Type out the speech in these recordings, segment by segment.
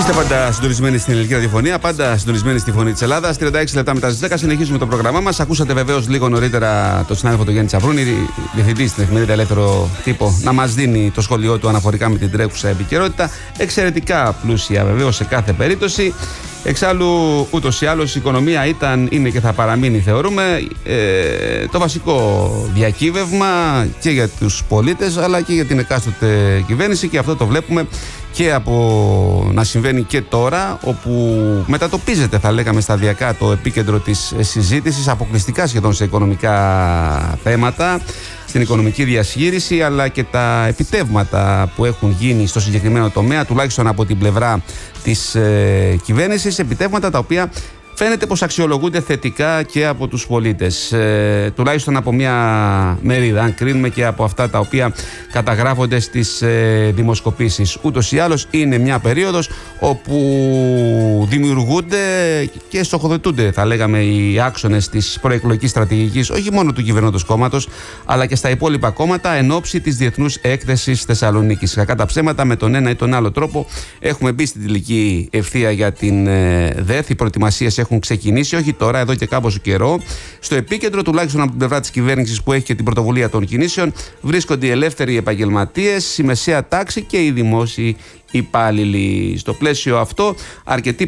Είστε πάντα συντονισμένοι στην ελληνική ραδιοφωνία, πάντα συντονισμένοι στη φωνή της Ελλάδας. 36 λεπτά μετά τις 10 συνεχίζουμε το πρόγραμμά μας. Ακούσατε βεβαίως λίγο νωρίτερα τον συνάδελφο τον Γιάννη Τσαβρούνη, διευθυντή στην εφημερίδα Ελεύθερο Τύπο, να μας δίνει το σχόλιο του αναφορικά με την τρέχουσα επικαιρότητα. Εξαιρετικά πλούσια βεβαίως σε κάθε περίπτωση. Εξάλλου, ούτως ή άλλως, η οικονομία είναι και θα παραμείνει, θεωρούμε, το βασικό διακύβευμα και για τους πολίτες αλλά και για την εκάστοτε κυβέρνηση, και αυτό το βλέπουμε και από να συμβαίνει και τώρα, όπου μετατοπίζεται, θα λέγαμε, σταδιακά το επίκεντρο της συζήτησης αποκλειστικά σχεδόν σε οικονομικά θέματα, στην οικονομική διασχήρηση, αλλά και τα επιτεύγματα που έχουν γίνει στο συγκεκριμένο τομέα, τουλάχιστον από την πλευρά της κυβέρνησης, επιτεύγματα τα οποία φαίνεται πως αξιολογούνται θετικά και από τους πολίτες, τουλάχιστον από μια μερίδα, αν κρίνουμε και από αυτά τα οποία καταγράφονται στις δημοσκοπήσεις. Ούτως ή άλλως είναι μια περίοδος όπου δημιουργούνται και στοχοθετούνται, θα λέγαμε, οι άξονες της προεκλογικής στρατηγικής, όχι μόνο του κυβερνώντος κόμματος, αλλά και στα υπόλοιπα κόμματα, εν ώψη της Διεθνούς Έκθεσης Θεσσαλονίκης. Κακά τα ψέματα, με τον ένα ή τον άλλο τρόπο έχουμε μπει στην τελική ευθεία για την ΔΕΘ. Οι προετοιμασίες έχουν ξεκινήσει, όχι τώρα, εδώ και κάμποσο καιρό. Στο επίκεντρο, τουλάχιστον από την πλευρά της κυβέρνησης που έχει και την πρωτοβουλία των κινήσεων, βρίσκονται οι ελεύθεροι επαγγελματίες, η μεσαία τάξη και οι δημόσιοι υπάλληλοι. Στο πλαίσιο αυτό, αρκετοί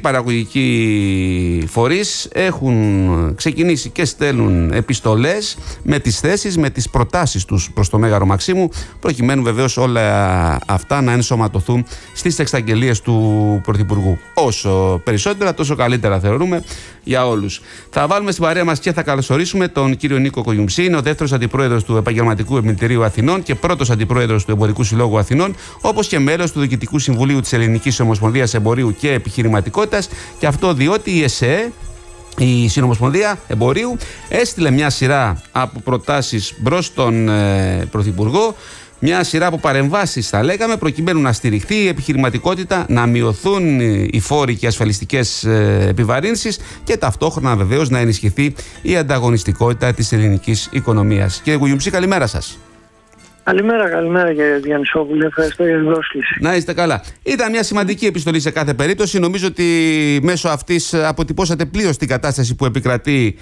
παραγωγικοί φορείς έχουν ξεκινήσει και στέλνουν επιστολές με τις θέσεις, με τις προτάσεις τους προς το Μέγαρο Μαξίμου, προκειμένου βεβαίως όλα αυτά να ενσωματωθούν στις εξαγγελίες του Πρωθυπουργού. Όσο περισσότερα, τόσο καλύτερα, θεωρούμε, για όλους. Θα βάλουμε στην παρέα μας και θα καλωσορίσουμε τον κύριο Νίκο Κογιουμψή, είναι ο δεύτερος αντιπρόεδρος του Επαγγελματικού Επιμελητηρίου Αθηνών και πρώτος αντιπρόεδρος του Εμπορικού Συλλόγου Αθηνών, όπως και μέλος του Διοικητικού Συμβουλίου της Ελληνικής Ομοσπονδίας Εμπορίου και Επιχειρηματικότητας, και αυτό διότι η ΕΣΕ, η Συνομοσπονδία Εμπορίου, έστειλε μια σειρά από προτάσεις προς τον Πρωθυπουργό, μια σειρά από παρεμβάσεις, θα λέγαμε, προκειμένου να στηριχθεί η επιχειρηματικότητα, να μειωθούν οι φόροι και ασφαλιστικές επιβαρύνσεις και ταυτόχρονα βεβαίως να ενισχυθεί η ανταγωνιστικότητα της ελληνικής οικονομίας. Κύριε Κογιουμψή, καλημέρα σας. Καλημέρα κύριε Διαννησόπουλε, ευχαριστώ για την πρόσκληση. Να είστε καλά. Ήταν μια σημαντική επιστολή σε κάθε περίπτωση. Νομίζω ότι μέσω αυτής αποτυπώσατε πλήρως την κατάσταση που επικρατεί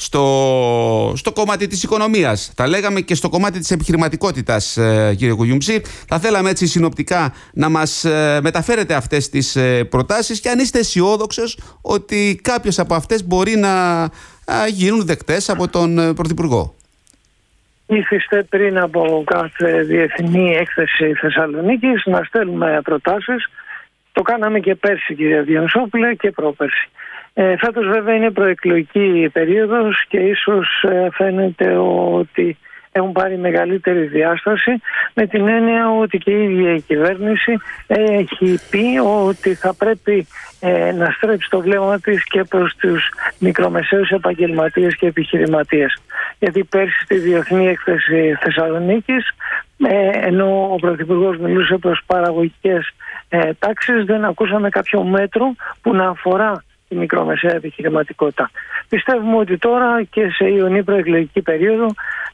στο κομμάτι της οικονομίας, θα λέγαμε, και στο κομμάτι της επιχειρηματικότητας, κύριε Κογιουμψή. Θα θέλαμε έτσι συνοπτικά να μας μεταφέρετε αυτές τις προτάσεις και αν είστε αισιόδοξος ότι κάποιες από αυτές μπορεί να γίνουν δεκτές από τον Πρωθυπουργό. Ήθιστε πριν από κάθε διεθνή έκθεση Θεσσαλονίκης να στέλνουμε προτάσεις. Το κάναμε και πέρσι, κύριε Διαννησόπουλε, και πρόπερσι. Φέτος βέβαια είναι προεκλογική περίοδος και ίσως φαίνεται ότι έχουν πάρει μεγαλύτερη διάσταση, με την έννοια ότι και η ίδια η κυβέρνηση έχει πει ότι θα πρέπει να στρέψει το βλέμμα της και προς τους μικρομεσαίους επαγγελματίες και επιχειρηματίες. Γιατί πέρσι στη Διεθνή Έκθεση Θεσσαλονίκης, ενώ ο Πρωθυπουργός μιλούσε προς παραγωγικές τάξεις, δεν ακούσαμε κάποιο μέτρο που να αφορά τη μικρομεσαία επιχειρηματικότητα. Πιστεύουμε ότι τώρα και σε ιονή προεκλογική περίοδο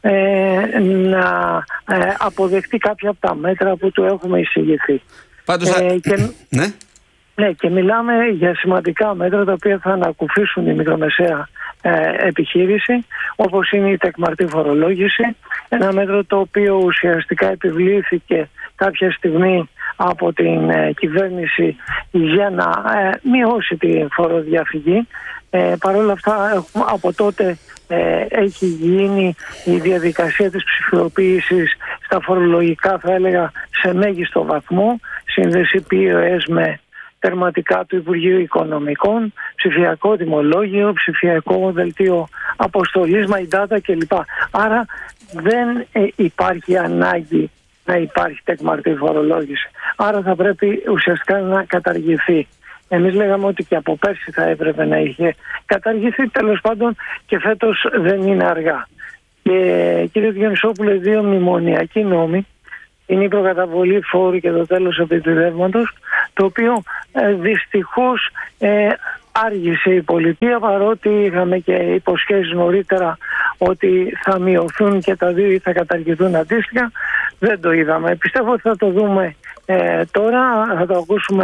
να αποδεχτεί κάποια από τα μέτρα που του έχουμε εισηγηθεί. Πάντως, και μιλάμε για σημαντικά μέτρα τα οποία θα ανακουφίσουν η μικρομεσαία επιχείρηση, όπως είναι η τεκμαρτή φορολόγηση, ένα μέτρο το οποίο ουσιαστικά επιβλήθηκε κάποια στιγμή από την κυβέρνηση για να μειώσει τη φοροδιαφυγή. Παρ' όλα αυτά, από τότε έχει γίνει η διαδικασία της ψηφιοποίησης στα φορολογικά, θα έλεγα, σε μέγιστο βαθμό, σύνδεση POS με τερματικά του Υπουργείου Οικονομικών, ψηφιακό τιμολόγιο, ψηφιακό δελτίο αποστολής, my data κλπ. Άρα δεν υπάρχει ανάγκη να υπάρχει τεκμαρτή φορολόγηση. Άρα θα πρέπει ουσιαστικά να καταργηθεί. Εμείς λέγαμε ότι και από πέρσι θα έπρεπε να είχε καταργηθεί, τέλος πάντων, και φέτος δεν είναι αργά. Και κύριε Διαννησόπουλε, δύο μνημονιακοί νόμοι είναι η προκαταβολή φόρου και το τέλος επιτιδεύματος, το οποίο δυστυχώς άργησε η πολιτεία, παρότι είχαμε και υποσχέσεις νωρίτερα ότι θα μειωθούν και τα δύο ή θα καταργηθούν αντίστοιχα. Δεν το είδαμε. Πιστεύω ότι θα το δούμε τώρα, θα το ακούσουμε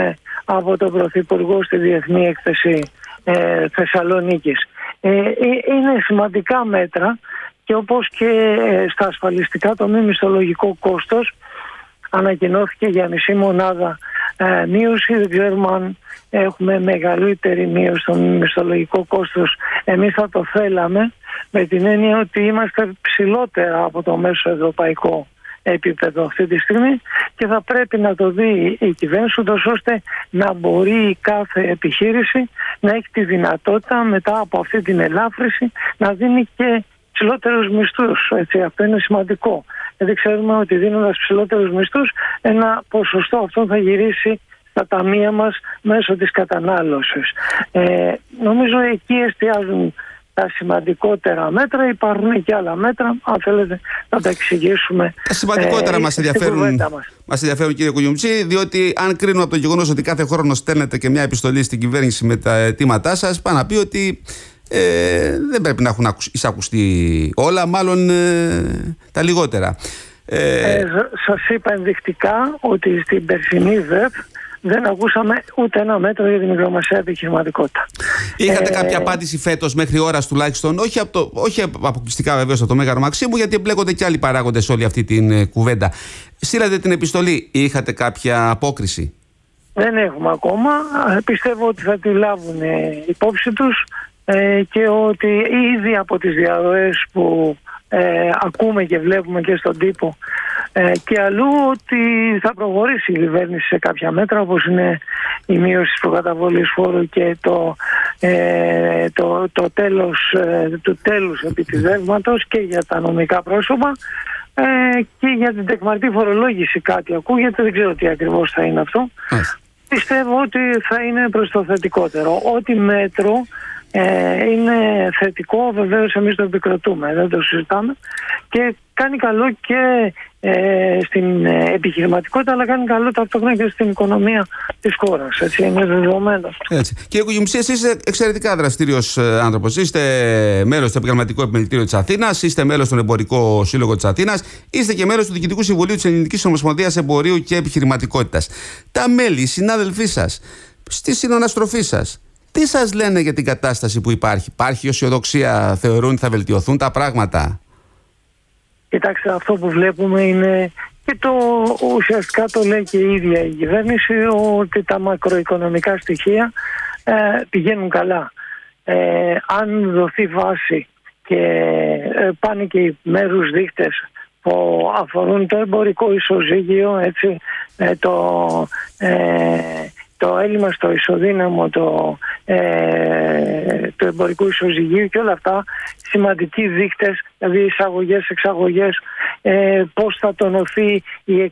από τον Πρωθυπουργό στη Διεθνή Έκθεση Θεσσαλονίκης. Είναι σημαντικά μέτρα και όπως και στα ασφαλιστικά το μη μισθολογικό κόστος ανακοινώθηκε για μισή μονάδα μείωση. Δεν ξέρουμε αν έχουμε μεγαλύτερη μείωση στο μη μισθολογικό κόστος. Εμείς θα το θέλαμε, με την έννοια ότι είμαστε ψηλότερα από το μέσο ευρωπαϊκό επίπεδο αυτή τη στιγμή και θα πρέπει να το δει η κυβέρνηση ώστε να μπορεί κάθε επιχείρηση να έχει τη δυνατότητα μετά από αυτή την ελάφρυση να δίνει και ψηλότερους μισθούς. Αυτό είναι σημαντικό. Γιατί ξέρουμε ότι δίνοντας ψηλότερους μισθούς ένα ποσοστό αυτό θα γυρίσει στα ταμεία μας μέσω της κατανάλωσης. Νομίζω εκεί εστιάζουν τα σημαντικότερα μέτρα. Υπάρχουν και άλλα μέτρα, αν θέλετε να τα εξηγήσουμε. Τα σημαντικότερα μας ενδιαφέρουν, κύριε Κουγιουμτζή, διότι αν κρίνουμε από το γεγονός ότι κάθε χρόνο στέλνετε και μια επιστολή στην κυβέρνηση με τα αιτήματά σας, πάνω να πει ότι δεν πρέπει να έχουν εισακουστεί όλα, μάλλον τα λιγότερα. Σας είπα ενδεικτικά ότι στην περσινή ΔΕΠ δεν ακούσαμε ούτε ένα μέτρο για την μικρομεσαία επιχειρηματικότητα. Είχατε κάποια απάντηση φέτος μέχρι ώρας τουλάχιστον, όχι αποκλειστικά βεβαίως από το Μέγαρο Μαξίμου, γιατί εμπλέκονται και άλλοι παράγοντες σε όλη αυτή την κουβέντα. Στείλατε την επιστολή, είχατε κάποια απόκριση? Δεν έχουμε ακόμα. Πιστεύω ότι θα τη λάβουν υπόψη τους και ότι ήδη από τις διαρροές που ακούμε και βλέπουμε και στον τύπο και αλλού ότι θα προχωρήσει η κυβέρνηση σε κάποια μέτρα, όπως είναι η μείωση της προκαταβολής φόρου και το τέλος του τέλους επιτιδεύματος και για τα νομικά πρόσωπα και για την τεκμαρτή φορολόγηση. Κάτι ακούγεται, δεν ξέρω τι ακριβώς θα είναι αυτό. Πιστεύω ότι θα είναι προς το θετικότερο. Ό,τι μέτρο είναι θετικό, βεβαίως εμείς το επικροτούμε, δεν το συζητάμε και κάνει καλό και στην επιχειρηματικότητα, αλλά κάνει καλό ταυτόχρονα και στην οικονομία της χώρας. Έτσι είναι δεδομένο. Κύριε Κουγιουμτζή, εσείς είστε εξαιρετικά δραστήριος άνθρωπος. Είστε μέλος του Επαγγελματικού Επιμελητήριου της Αθήνας, είστε μέλος στον Εμπορικό Σύλλογο της Αθήνας, είστε και μέλος του Διοικητικού Συμβουλίου της Ελληνικής Ομοσπονδίας Εμπορίου και Επιχειρηματικότητας. Τα μέλη, οι συνάδελφοί σας, στη συναναστροφή σας, τι σας λένε για την κατάσταση που υπάρχει? Υπάρχει αισιοδοξία? Θεωρούν ότι θα βελτιωθούν τα πράγματα? Κοιτάξτε, αυτό που βλέπουμε είναι και ουσιαστικά το λέει και η ίδια η κυβέρνηση, ότι τα μακροοικονομικά στοιχεία πηγαίνουν καλά. Αν δοθεί βάση και πάνε και οι μέρους δείκτες που αφορούν το εμπορικό ισοζύγιο, έτσι, το έλλειμμα στο ισοδύναμο του εμπορικού ισοζυγίου και όλα αυτά, σημαντικοί δείκτες, δηλαδή εισαγωγές, εξαγωγές, πώς θα τονωθεί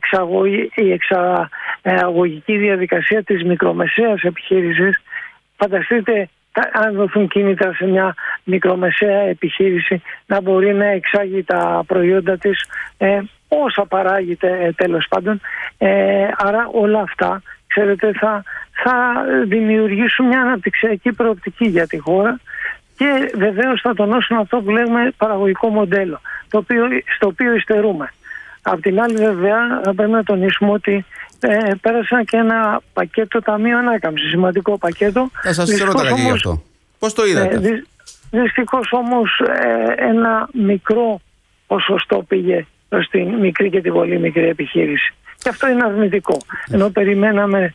η εξαγωγική διαδικασία της μικρομεσαίας επιχείρησης. Φανταστείτε αν δοθούν κίνητρα σε μια μικρομεσαία επιχείρηση να μπορεί να εξάγει τα προϊόντα της όσα παράγεται τέλος πάντων. Άρα όλα αυτά, ξέρετε, θα δημιουργήσουν μια αναπτυξιακή προοπτική για τη χώρα και βεβαίως θα τονώσουν αυτό που λέμε παραγωγικό μοντέλο, στο οποίο υστερούμε. Απ' την άλλη, βέβαια, θα πρέπει να τονίσουμε ότι πέρασαν και ένα πακέτο ταμείο ανάκαμψης, σημαντικό πακέτο. Θα σας ρωτάω και γι' αυτό. Πώς το είδατε? Δυστυχώς όμως ένα μικρό ποσοστό πήγε προς τη μικρή και την πολύ μικρή επιχείρηση. Και αυτό είναι αρνητικό. Ενώ περιμέναμε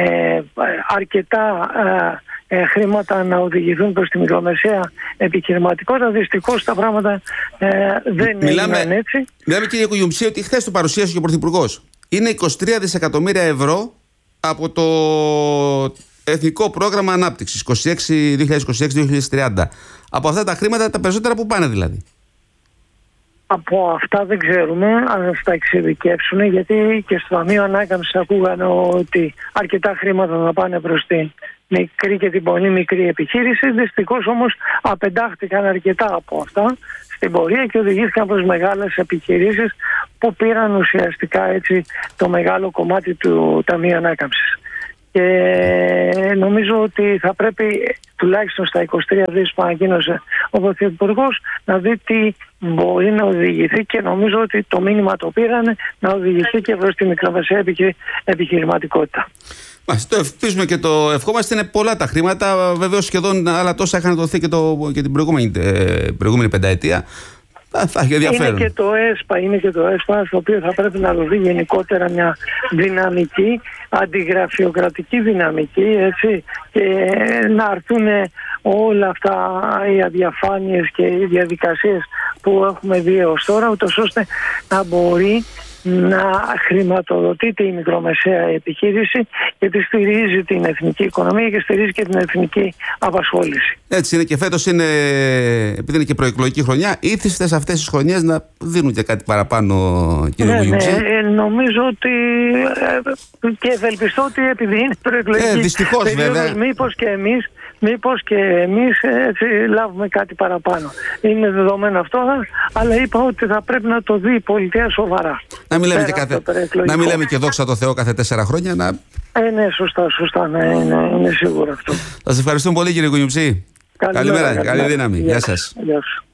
αρκετά χρήματα να οδηγηθούν προς τη μικρομεσαία επιχειρηματικότητα, δυστυχώς τα πράγματα δεν είναι έτσι. Μιλάμε, κύριε Κουγιουμτζή, ότι χθες το παρουσίασε και ο Πρωθυπουργός. Είναι 23 δισεκατομμύρια ευρώ από το Εθνικό Πρόγραμμα Ανάπτυξης 2026-2030. Από αυτά τα χρήματα τα περισσότερα που πάνε δηλαδή? Από αυτά δεν ξέρουμε αν θα τα εξειδικεύσουν, γιατί και στο Ταμείο Ανάκαμψης ακούγανε ότι αρκετά χρήματα θα πάνε προς τη μικρή και την πολύ μικρή επιχείρηση. Δυστυχώς όμως απεντάχθηκαν αρκετά από αυτά στην πορεία και οδηγήθηκαν προς μεγάλες επιχειρήσεις που πήραν ουσιαστικά έτσι το μεγάλο κομμάτι του Ταμείου Ανάκαμψης. Και νομίζω ότι θα πρέπει τουλάχιστον στα 23 δις που ανακοίνωσε ο Πρωθυπουργός να δει τι μπορεί να οδηγηθεί, και νομίζω ότι το μήνυμα το πήρανε να οδηγηθεί και προς τη μικρομεσαία επιχειρηματικότητα. Το ελπίζουμε και το ευχόμαστε. Είναι πολλά τα χρήματα. Βεβαίως σχεδόν άλλα τόσα είχαν δοθεί και την προηγούμενη πενταετία. Θα έχει ενδιαφέρον. Είναι και το ΕΣΠΑ, στο οποίο θα πρέπει να δοθεί γενικότερα μια δυναμική, αντιγραφειοκρατική δυναμική, έτσι, και να έρθουν όλα αυτά οι αδιαφάνειες και οι διαδικασίες που έχουμε δει έως τώρα, ούτως ώστε να μπορεί να χρηματοδοτείται η μικρομεσαία επιχείρηση, γιατί στηρίζει την εθνική οικονομία και στηρίζει και την εθνική απασχόληση. Έτσι είναι, και φέτος είναι, επειδή είναι και προεκλογική χρονιά, ήθιστε σε αυτές τις χρονιές να δίνουν και κάτι παραπάνω, κύριε Γουγιουψή. Νομίζω ότι και ευελπιστώ ότι επειδή είναι προεκλογική δυστυχώς, βέβαια, μήπως και εμείς έτσι λάβουμε κάτι παραπάνω. Είναι δεδομένο αυτό, αλλά είπα ότι θα πρέπει να το δει η πολιτεία σοβαρά. Να μην λέμε και δόξα τω Θεώ κάθε 4 χρόνια. Ναι, σωστά, είναι σίγουρο αυτό. Σας ευχαριστούμε πολύ, κύριε Γουγιουψή. Καλημέρα, καλή δύναμη. Γεια σας.